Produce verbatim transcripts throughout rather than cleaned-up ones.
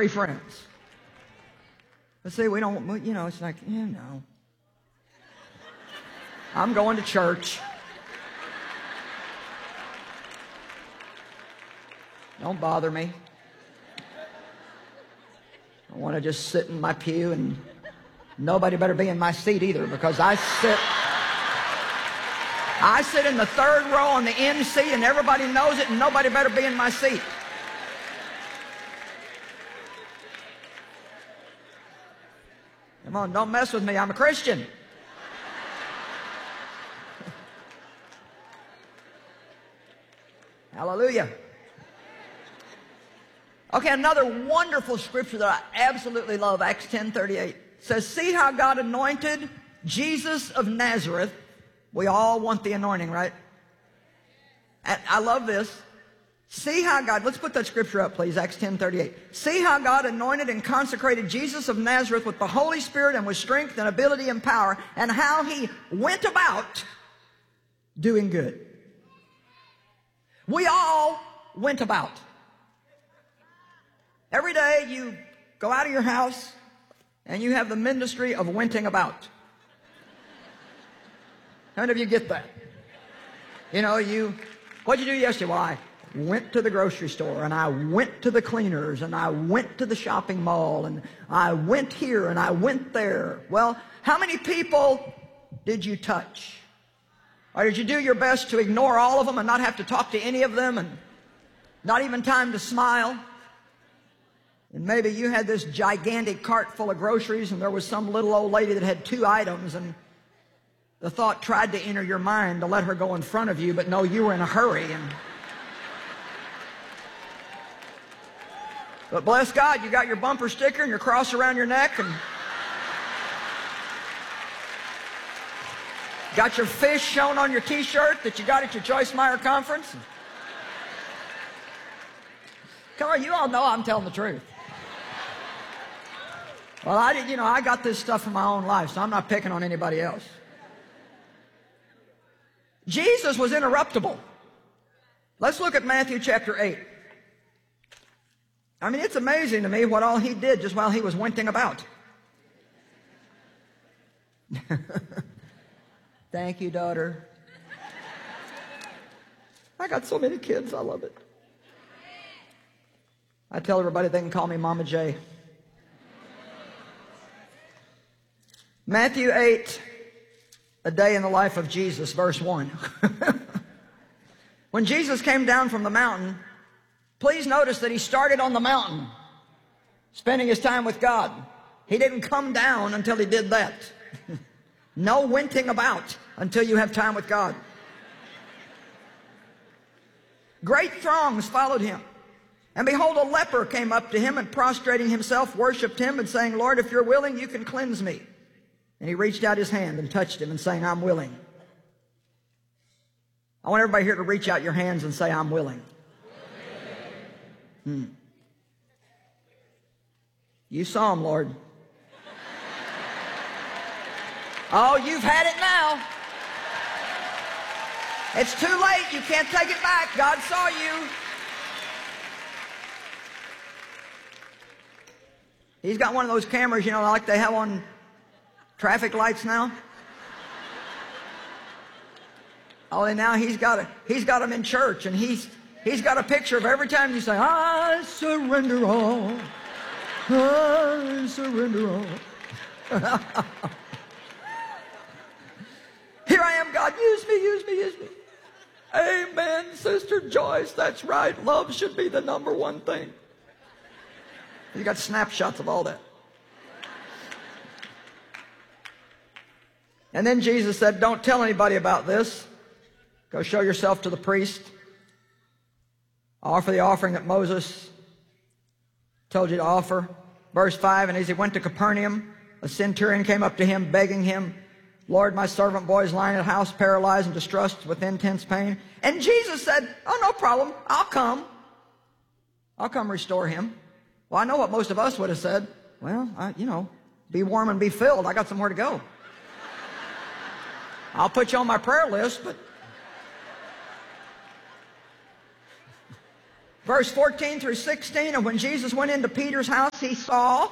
three friends. But see, we don't, you know, it's like, you know, I'm going to church. Don't bother me. I want to just sit in my pew, and nobody better be in my seat either, because I sit I sit in the third row on the end seat, and everybody knows it, and nobody better be in my seat. Come on, don't mess with me. I'm a Christian. Hallelujah. Okay, another wonderful scripture that I absolutely love, Acts ten thirty-eight, says, see how God anointed Jesus of Nazareth. We all want the anointing, right? And I love this. See how God, let's put that scripture up, please, Acts ten thirty-eight. See how God anointed and consecrated Jesus of Nazareth with the Holy Spirit and with strength and ability and power, and how he went about doing good. We all went about. Every day you go out of your house and you have the ministry of wenting about. How many of you get that? You know, you, what'd you do yesterday? Well, I went to the grocery store, and I went to the cleaners, and I went to the shopping mall, and I went here and I went there. Well, how many people did you touch? Or did you do your best to ignore all of them and not have to talk to any of them, and not even time to smile? And maybe you had this gigantic cart full of groceries, and there was some little old lady that had two items, and the thought tried to enter your mind to let her go in front of you, but no, you were in a hurry. And but bless God, you got your bumper sticker and your cross around your neck, and got your fish shown on your T-shirt that you got at your Joyce Meyer conference. Come on, you all know I'm telling the truth. Well, I did, you know, I got this stuff from my own life, so I'm not picking on anybody else. Jesus was interruptible. Let's look at Matthew chapter eight. I mean, it's amazing to me what all he did just while he was wenting about. Thank you, daughter. I got so many kids, I love it. I tell everybody they can call me Mama J. Matthew eight, a day in the life of Jesus, verse one. When Jesus came down from the mountain, please notice that he started on the mountain, spending his time with God. He didn't come down until he did that. No wenting about until you have time with God. Great throngs followed him. And behold, a leper came up to him, and prostrating himself, worshiped him, and saying, Lord, if you're willing, you can cleanse me. And he reached out his hand and touched him, and saying, I'm willing. I want everybody here to reach out your hands and say, I'm willing. Hmm. You saw him, Lord. Oh, you've had it now. It's too late. You can't take it back. God saw you. He's got one of those cameras, you know, like they have on traffic lights now. Oh, and now he's got a, he's got them in church, and he's he's got a picture of every time you say, I surrender all. I surrender all. Here I am, God, use me, use me, use me. Amen, Sister Joyce, that's right. Love should be the number one thing. You got snapshots of all that. And then Jesus said, don't tell anybody about this. Go show yourself to the priest. Offer the offering that Moses told you to offer. Verse five, and as he went to Capernaum, a centurion came up to him, begging him, Lord, my servant boy is lying in the house, paralyzed and distressed with intense pain. And Jesus said, oh, no problem. I'll come. I'll come restore him. Well, I know what most of us would have said. Well, I, you know, be warm and be filled. I got somewhere to go. I'll put you on my prayer list, but Verse fourteen through sixteen, and when Jesus went into Peter's house, he saw.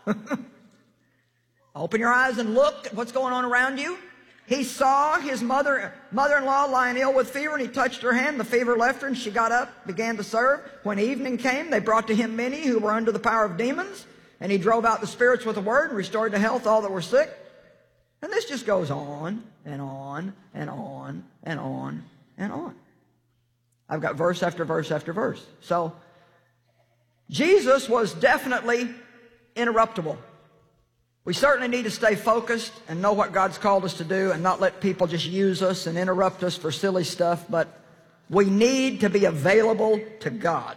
Open your eyes and look at what's going on around you. He saw his mother, mother-in-law lying ill with fever, and he touched her hand. The fever left her, and she got up, began to serve. When evening came, they brought to him many who were under the power of demons, and he drove out the spirits with a word and restored to health all that were sick. And this just goes on and on and on and on and on. I've got verse after verse after verse. So Jesus was definitely interruptible. We certainly need to stay focused and know what God's called us to do and not let people just use us and interrupt us for silly stuff, but we need to be available to God.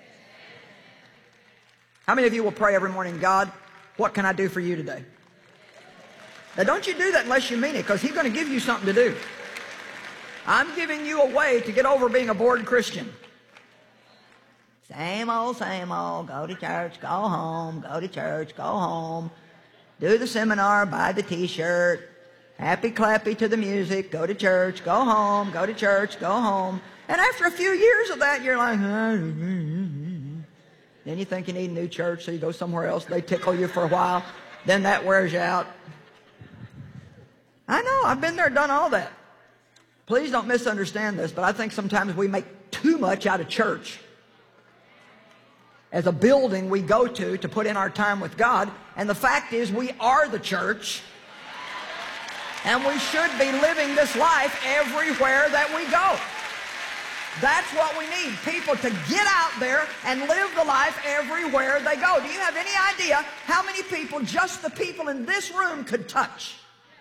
How many of you will pray every morning, God, what can I do for you today? Now don't you do that unless you mean it, because He's going to give you something to do. I'm giving you a way to get over being a bored Christian. Same old, same old, go to church, go home, go to church, go home. Do the seminar, buy the t-shirt, happy clappy to the music, go to church, go home, go to church, go home. And after a few years of that, you're like, then you think you need a new church, so you go somewhere else. They tickle you for a while. Then that wears you out. I know, I've been there, done all that. Please don't misunderstand this, but I think sometimes we make too much out of church as a building we go to to put in our time with God. And the fact is, we are the church, and we should be living this life everywhere that we go. That's what we need, people to get out there and live the life everywhere they go. Do you have any idea how many people just the people in this room could touch?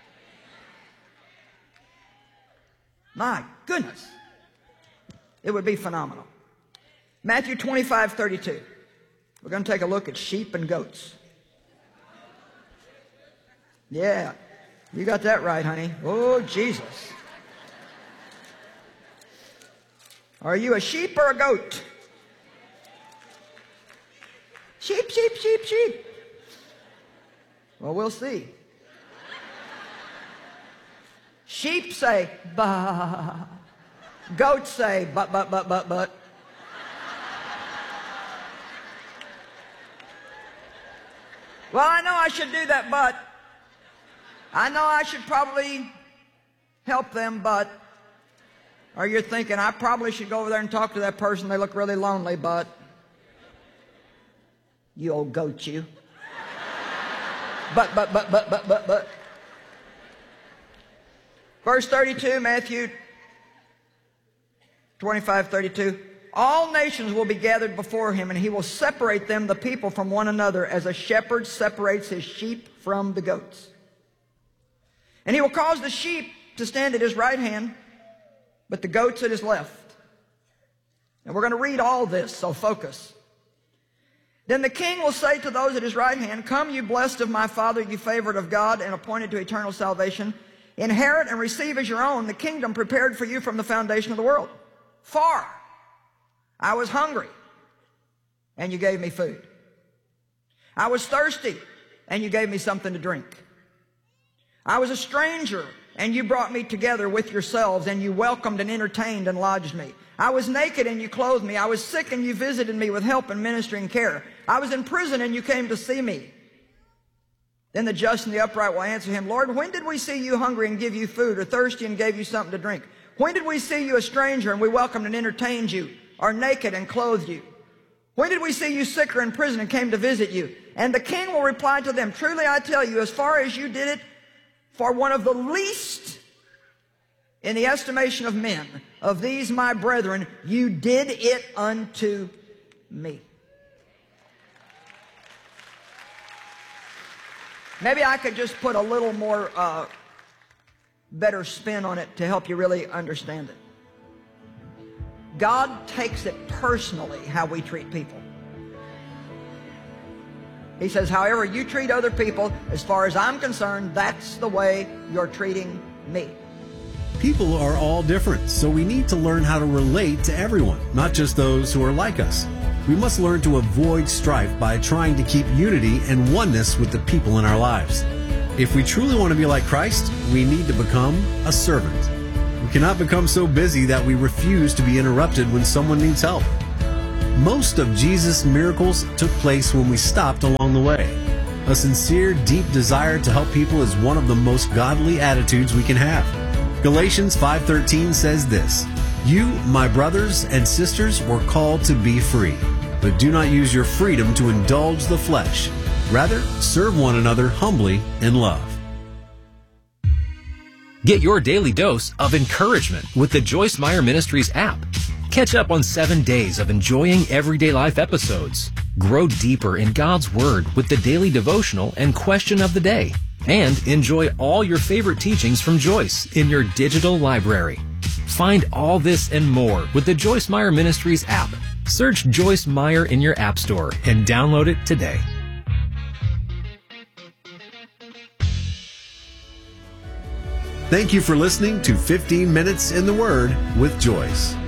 My goodness. It would be phenomenal. Matthew twenty-five thirty-two. We're going to take a look at sheep and goats. Yeah, you got that right, honey. Oh, Jesus. Are you a sheep or a goat? Sheep, sheep, sheep, sheep. Well, we'll see. Sheep say, bah. Goats say, but, but, but, but, but. Well, I know I should do that, but I know I should probably help them, but, or you're thinking, I probably should go over there and talk to that person. They look really lonely, but, you old goat, you. But, but, but, but, but, but, but. Verse thirty-two, Matthew twenty-five thirty-two. All nations will be gathered before him, and he will separate them, the people, from one another, as a shepherd separates his sheep from the goats. And he will cause the sheep to stand at his right hand, but the goats at his left. And we're going to read all this, so focus. Then the king will say to those at his right hand, come, you blessed of my Father, you favored of God, and appointed to eternal salvation. Inherit and receive as your own the kingdom prepared for you from the foundation of the world. For I was hungry, and you gave me food. I was thirsty, and you gave me something to drink. I was a stranger, and you brought me together with yourselves, and you welcomed and entertained and lodged me. I was naked, and you clothed me. I was sick, and you visited me with help and ministry and care. I was in prison, and you came to see me. Then the just and the upright will answer him, Lord, when did we see you hungry and give you food, or thirsty and gave you something to drink? When did we see you a stranger and we welcomed and entertained you, or naked and clothed you? When did we see you sick or in prison and came to visit you? And the king will reply to them, truly I tell you, as far as you did it for one of the least in the estimation of men, of these my brethren, you did it unto me. Maybe I could just put a little more uh, better spin on it to help you really understand it. God takes it personally how we treat people. He says, however you treat other people, as far as I'm concerned, that's the way you're treating me. People are all different, so we need to learn how to relate to everyone, not just those who are like us. We must learn to avoid strife by trying to keep unity and oneness with the people in our lives. If we truly want to be like Christ, we need to become a servant. We cannot become so busy that we refuse to be interrupted when someone needs help. Most of Jesus' miracles took place when we stopped along the way. A sincere, deep desire to help people is one of the most godly attitudes we can have. Galatians five thirteen says this, "You, my brothers and sisters, were called to be free, but do not use your freedom to indulge the flesh. Rather, serve one another humbly in love." Get your daily dose of encouragement with the Joyce Meyer Ministries app. Catch up on seven days of enjoying everyday life episodes. Grow deeper in God's Word with the daily devotional and question of the day. And enjoy all your favorite teachings from Joyce in your digital library. Find all this and more with the Joyce Meyer Ministries app. Search Joyce Meyer in your app store and download it today. Thank you for listening to fifteen minutes in the Word with Joyce.